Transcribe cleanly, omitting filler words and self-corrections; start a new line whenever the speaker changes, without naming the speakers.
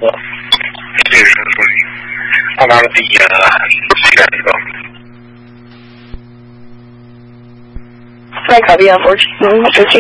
过。这是属于我拿了第一选一个。
再考虑一下，不是